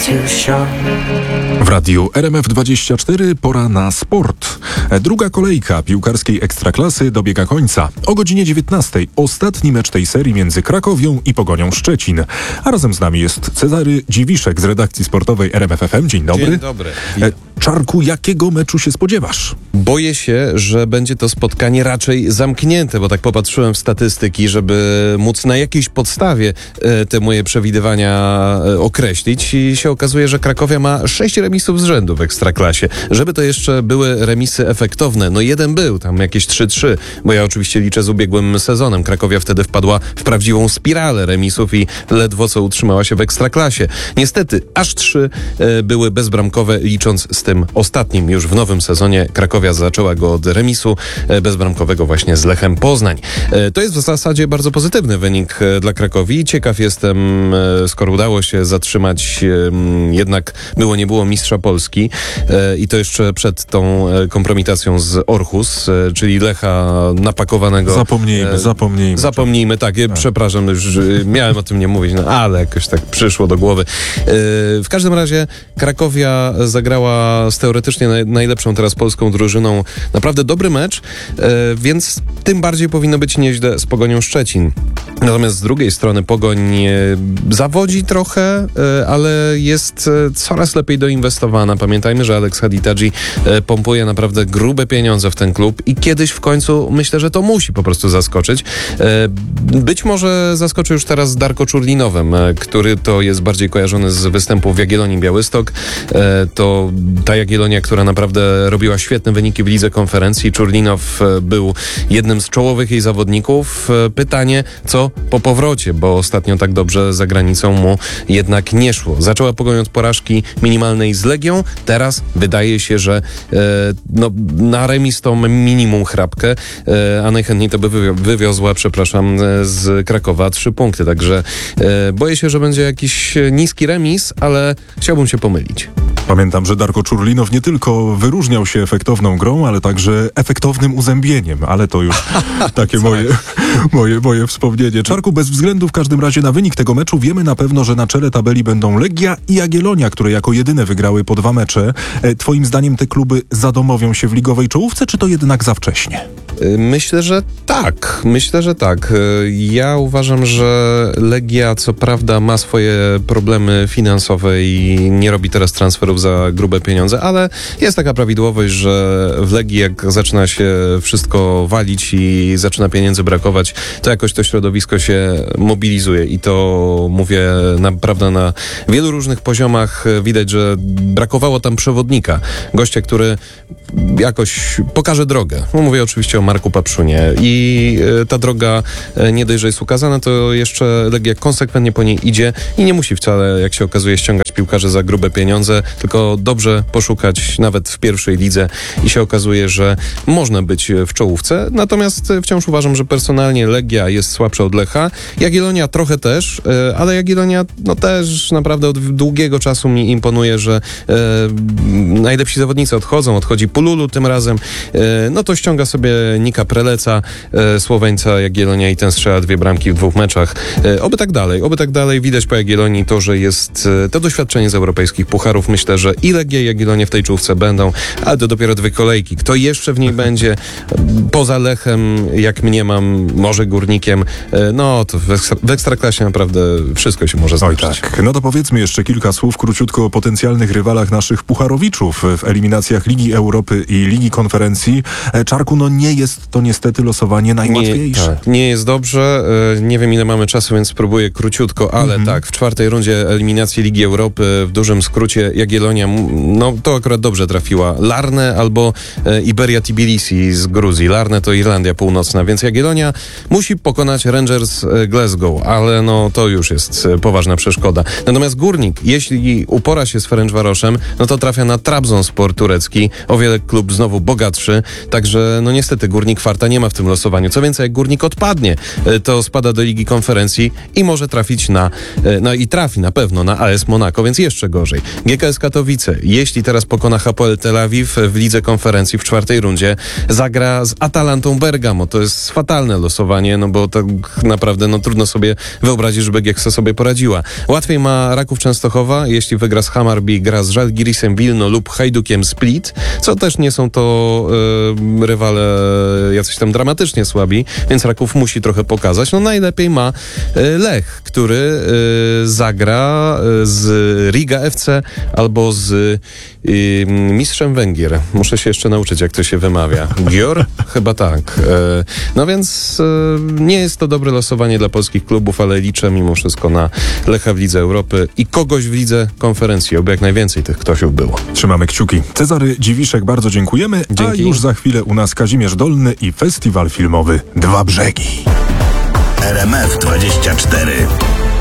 W radiu RMF24 pora na sport. Druga kolejka piłkarskiej Ekstraklasy dobiega końca. O godzinie 19:00 ostatni mecz tej serii między Krakowią i Pogonią Szczecin. A razem z nami jest Cezary Dziwiszek z redakcji sportowej RMF FM. Dzień dobry. Dzień dobry. Czarku, jakiego meczu się spodziewasz? Boję się, że będzie to spotkanie raczej zamknięte, bo tak popatrzyłem w statystyki, żeby móc na jakiejś podstawie te moje przewidywania określić i się okazuje, że Krakowia ma 6 remisów z rzędu w Ekstraklasie. Żeby to jeszcze były remisy efektowne, no jeden był, tam jakieś 3-3, bo ja oczywiście liczę z ubiegłym sezonem. Krakowia wtedy wpadła w prawdziwą spiralę remisów i ledwo co utrzymała się w Ekstraklasie. Niestety aż 3 były bezbramkowe, licząc z tym ostatnim. Już w nowym sezonie Krakowia zaczęła go od remisu bezbramkowego właśnie z Lechem Poznań. To jest w zasadzie bardzo pozytywny wynik dla Krakowi. Ciekaw jestem, skoro udało się zatrzymać jednak było nie było mistrza Polski i to jeszcze przed tą kompromitacją z Orhus, czyli Lecha napakowanego. Zapomnijmy, tak. Przepraszam, już miałem o tym nie mówić, no ale jakoś tak przyszło do głowy. W każdym razie Krakowia zagrała z teoretycznie najlepszą teraz polską drużyną naprawdę dobry mecz, więc tym bardziej powinno być nieźle z Pogonią Szczecin. Natomiast z drugiej strony Pogoń zawodzi trochę, ale jest coraz lepiej doinwestowana. Pamiętajmy, że Alex Hadidadzi pompuje naprawdę grube pieniądze w ten klub i kiedyś w końcu myślę, że to musi po prostu zaskoczyć. Być może zaskoczy już teraz Darko Czurlinowem, który to jest bardziej kojarzony z występów w Jagiellonii Białystok. To ta Jagiellonia, która naprawdę robiła świetne wyniki w Lidze Konferencji. Czurlinow był jednym z czołowych jej zawodników. Pytanie, co po powrocie, bo ostatnio tak dobrze za granicą mu jednak nie szło. Zaczęła Pogoń od porażki minimalnej z Legią. Teraz wydaje się, że na remis to minimum chrapkę, a najchętniej to by wywiozła, z Krakowa 3 punkty. Także boję się, że będzie jakiś niski remis, ale chciałbym się pomylić. Pamiętam, że Darko Czurlinow nie tylko wyróżniał się efektowną grą, ale także efektownym uzębieniem, ale to już takie moje wspomnienie. Czarku, bez względu w każdym razie na wynik tego meczu wiemy na pewno, że na czele tabeli będą Legia i Jagiellonia, które jako jedyne wygrały po 2 mecze. Twoim zdaniem te kluby zadomowią się w ligowej czołówce, czy to jednak za wcześnie? Myślę, że tak. Ja uważam, że Legia co prawda ma swoje problemy finansowe i nie robi teraz transferów za grube pieniądze, ale jest taka prawidłowość, że w Legii jak zaczyna się wszystko walić i zaczyna pieniędzy brakować, to jakoś to środowisko się mobilizuje i to mówię naprawdę na wielu różnych poziomach. Widać, że brakowało tam przewodnika, gościa, który jakoś pokaże drogę. Mówię oczywiście o Marku Papszunie i ta droga nie dość, że jest ukazana, to jeszcze Legia konsekwentnie po niej idzie i nie musi wcale, jak się okazuje, ściągać piłkarzy za grube pieniądze, tylko dobrze poszukać nawet w pierwszej lidze i się okazuje, że można być w czołówce. Natomiast wciąż uważam, że personalnie Legia jest słabsza od Lecha. Jagiellonia trochę też, ale Jagiellonia też naprawdę od długiego czasu mi imponuje, że najlepsi zawodnicy odchodzi Pululu tym razem, no to ściąga sobie Nika Preleca, Słoweńca Jagiellonia i ten strzela 2 bramki w 2 meczach. Oby tak dalej. Widać po Jagiellonii to, że jest to doświadczenie z europejskich pucharów. Myślę, że i Legia i Jagiellonia w tej czołówce będą, ale to dopiero 2 kolejki. Kto jeszcze w niej będzie? Poza Lechem, jak mniemam, może Górnikiem, no to w Ekstraklasie naprawdę wszystko się może zdarzyć. Oj tak. No to powiedzmy jeszcze kilka słów króciutko o potencjalnych rywalach naszych pucharowiczów w eliminacjach Ligi Europy i Ligi Konferencji. Czarku, no nie jest to niestety losowanie najłatwiejsze. Nie jest dobrze. Nie wiem, ile mamy czasu, więc spróbuję króciutko, ale tak, w 4. rundzie eliminacji Ligi Europy w dużym skrócie Jagiellonia, no to akurat dobrze trafiła. Larne albo Iberia Tbilisi z Gruzji. Larne to Irlandia Północna, więc Jagiellonia musi pokonać Rangers Glasgow, ale no to już jest poważna przeszkoda. Natomiast Górnik, jeśli upora się z Ferencvaroszem, no to trafia na Trabzonspor turecki, o wiele klub znowu bogatszy, także no niestety Górnik farta nie ma w tym losowaniu. Co więcej, jak Górnik odpadnie, to spada do Ligi Konferencji i może trafić i trafi na pewno na AS Monaco, więc jeszcze gorzej. GKS Katowice, jeśli teraz pokona Hapoel Tel Awiw w Lidze Konferencji w 4. rundzie, zagra z Atalantą Bergamo. To jest fatalne losowanie, no bo tak naprawdę trudno sobie wyobrazić, żeby GKS sobie poradziła. Łatwiej ma Raków Częstochowa, jeśli wygra z Hammarby, gra z Żalgirisem Wilno lub Hajdukiem Split, co też nie są to rywale jacyś tam dramatycznie słabi, więc Raków musi trochę pokazać. Najlepiej ma Lech, który zagra z Riga FC albo z mistrzem Węgier. Muszę się jeszcze nauczyć, jak to się wymawia. Gior? Chyba tak. Więc nie jest to dobre losowanie dla polskich klubów, ale liczę mimo wszystko na Lecha w Lidze Europy i kogoś w Lidze Konferencji, oby jak najwięcej tych ktośów było. Trzymamy kciuki. Cezary Dziwiszek, bardzo dziękujemy. Dzięki. A już za chwilę u nas Kazimierz Dolny i festiwal filmowy Dwa Brzegi. RMF 24.